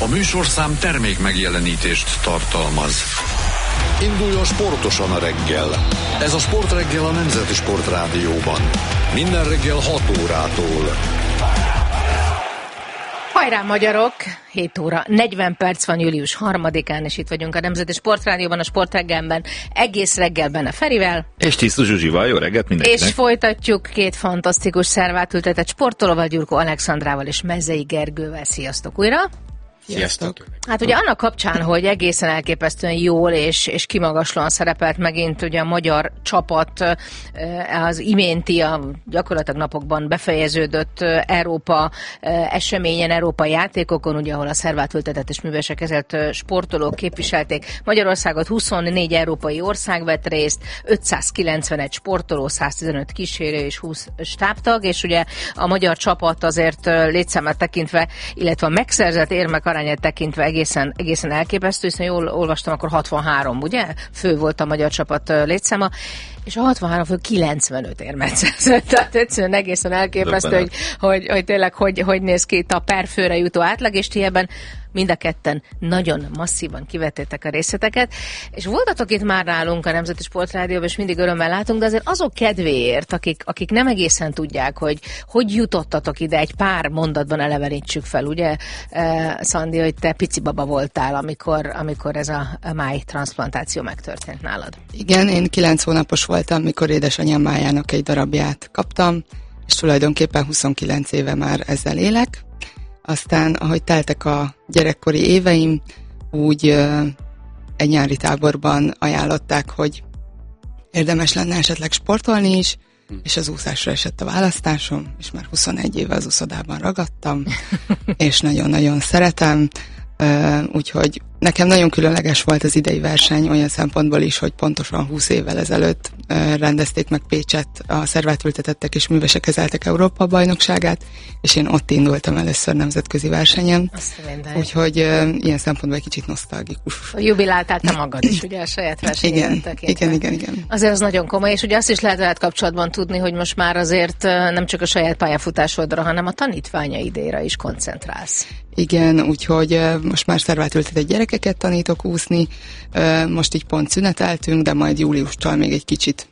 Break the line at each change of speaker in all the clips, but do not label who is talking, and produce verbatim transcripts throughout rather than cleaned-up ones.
A műsorszám termék megjelenítést tartalmaz. Induljon sportosan a reggel. Ez a Sportreggel a Nemzeti Sportrádióban. Minden reggel hat órától.
Hajrá magyarok! hét óra negyven perc van július harmadikán, és itt vagyunk a Nemzeti Sportrádióban, a Sportreggelben, egész reggelben a Ferivel.
És Tisztus Zsuzsival, jó reggelt mindenkinek!
És folytatjuk két fantasztikus szervátültetett sportolóval, Gyurkó Alexandrával és Mezei Gergővel. Sziasztok újra!
Sziasztok!
Hát ugye annak kapcsán, hogy egészen elképesztően jól és, és kimagaslóan szerepelt megint ugye a magyar csapat az iménti, a gyakorlatilag napokban befejeződött Európa eseményen, Európa játékokon, ugye ahol a szervátültetett és művesen kezelt sportolók képviselték Magyarországot, huszonnégy európai ország vett részt, ötszázkilencvenegy sportoló, száztizenöt kísérő és húsz stábtag, és ugye a magyar csapat azért létszámát tekintve, illetve a megszerzett érmek arányát tekintve egészen, egészen elképesztő, hiszen jól olvastam, akkor hatvanhárom, ugye? Fő volt a magyar csapat létszáma, és a hatvanhárom fő kilencvenöt érmet szerzett. Tehát egyszerűen egészen elképesztő, hogy, hogy, hogy tényleg hogy, hogy néz ki itt a per főre jutó átlag, és ti ebben mind a ketten nagyon masszívan kivettétek a részleteket, és voltatok itt már nálunk a Nemzeti Sportrádióban, és mindig örömmel látunk, de azért azok kedvéért, akik, akik nem egészen tudják, hogy hogy jutottatok ide, egy pár mondatban elevenítsük fel, ugye, uh, Szandi, hogy te pici baba voltál, amikor, amikor ez a, a májtranszplantáció megtörtént nálad.
Igen, én kilenc hónapos voltam, mikor édesanyám májának egy darabját kaptam, és tulajdonképpen huszonkilenc éve már ezzel élek. Aztán, ahogy teltek a gyerekkori éveim, úgy uh, egy nyári táborban ajánlották, hogy érdemes lenne esetleg sportolni is, és az úszásra esett a választásom, és már huszonegy éve az úszodában ragadtam, és nagyon-nagyon szeretem, uh, úgyhogy nekem nagyon különleges volt az idei verseny olyan szempontból is, hogy pontosan húsz évvel ezelőtt uh, rendezték meg Pécset a szervátültetettek és művesen kezeltek Európa bajnokságát, és én ott indultam először nemzetközi versenyen. Úgyhogy uh, ilyen szempontból egy kicsit nosztalgikus.
Jubiláltál te magad is, ugye a saját versenyen.
Igen, igen, igen, igen.
Azért az nagyon komoly, és ugye azt is lehet veled kapcsolatban tudni, hogy most már azért nem csak a saját pályafutásodra, hanem a tanítványaidéra is koncentrálsz.
Igen, úgyhogy uh, most már szervátültetett gyerekeket tanítok úszni, uh, most így pont szüneteltünk, de majd júliustól még egy kicsit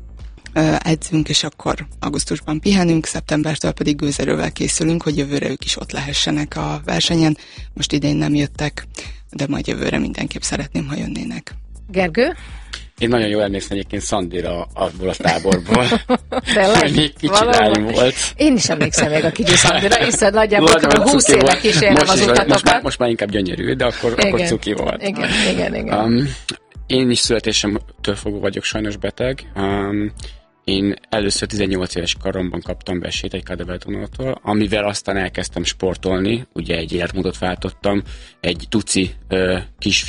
uh, edzünk, és akkor augusztusban pihenünk, szeptembertől pedig gőzerővel készülünk, hogy jövőre ők is ott lehessenek a versenyen. Most idén nem jöttek, de majd jövőre mindenképp szeretném, ha jönnének.
Gergő?
Én nagyon jól emlékszem egyébként Szandira abból a táborból.
Tényleg?
Még kicsi lány volt.
Én is emlékszem még a kicsi Szandira, hiszen nagyjából kb. húsz éve kísérem az utatokat.
Most már, most már inkább gyönyörű, de akkor, akkor cuki volt.
Igen, igen, igen.
Um, én is születésemtől fogva vagyok sajnos beteg. Um, én először tizennyolc éves koromban kaptam besét egy kadebeltonótól, amivel aztán elkezdtem sportolni, ugye egy életmódot váltottam, egy tuci uh, kis